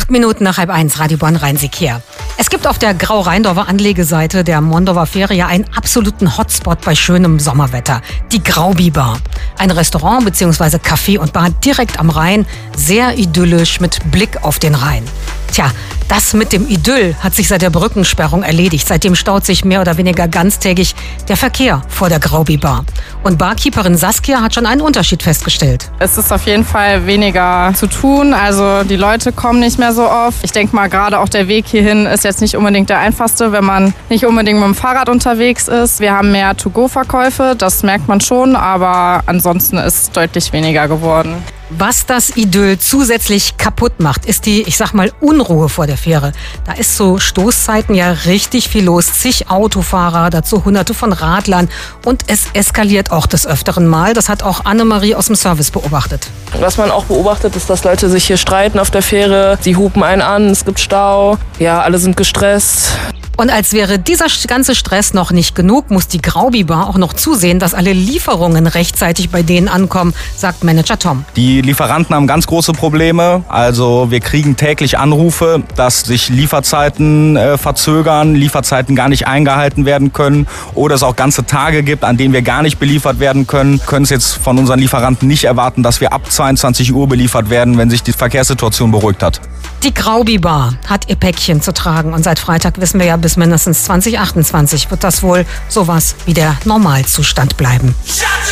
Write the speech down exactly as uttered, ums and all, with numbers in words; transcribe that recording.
Acht Minuten nach halb eins, Radio Bonn-Rhein-Sieg. Es gibt auf der Grau-Rheindorfer Anlegeseite der Mondorfer Fähre ja einen absoluten Hotspot bei schönem Sommerwetter. Die Graubi-Bar. Ein Restaurant bzw. Café und Bar direkt am Rhein. Sehr idyllisch mit Blick auf den Rhein. Tja, das mit dem Idyll hat sich seit der Brückensperrung erledigt. Seitdem staut sich mehr oder weniger ganztägig der Verkehr vor der Graubi-Bar. Und Barkeeperin Saskia hat schon einen Unterschied festgestellt. Es ist auf jeden Fall weniger zu tun. Also die Leute kommen nicht mehr so oft. Ich denke mal, gerade auch der Weg hierhin ist jetzt nicht unbedingt der einfachste, wenn man nicht unbedingt mit dem Fahrrad unterwegs ist. Wir haben mehr To-Go-Verkäufe, das merkt man schon, aber ansonsten ist es deutlich weniger geworden. Was das Idyll zusätzlich kaputt macht, ist die, ich sag mal, Unruhe vor der Fähre. Da ist zu Stoßzeiten ja richtig viel los. Zig Autofahrer, dazu hunderte von Radlern. Und es eskaliert auch des Öfteren mal. Das hat auch Annemarie aus dem Service beobachtet. Was man auch beobachtet, ist, dass Leute sich hier streiten auf der Fähre. Sie hupen einen an, es gibt Stau. Ja, alle sind gestresst. Und als wäre dieser ganze Stress noch nicht genug, muss die Graubi-Bar auch noch zusehen, dass alle Lieferungen rechtzeitig bei denen ankommen, sagt Manager Tom. Die Lieferanten haben ganz große Probleme. Also wir kriegen täglich Anrufe, dass sich Lieferzeiten äh, verzögern, Lieferzeiten gar nicht eingehalten werden können oder es auch ganze Tage gibt, an denen wir gar nicht beliefert werden können. Wir können es jetzt von unseren Lieferanten nicht erwarten, dass wir ab zweiundzwanzig Uhr beliefert werden, wenn sich die Verkehrssituation beruhigt hat. Die Graubi-Bar hat ihr Päckchen zu tragen und seit Freitag wissen wir ja, bis mindestens zwanzig achtundzwanzig wird das wohl sowas wie der Normalzustand bleiben.